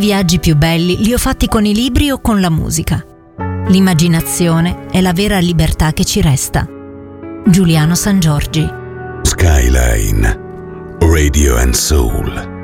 viaggi più belli li ho fatti con i libri o con la musica. L'immaginazione è la vera libertà che ci resta. Giuliano Sangiorgi. Skyline Radio and Soul.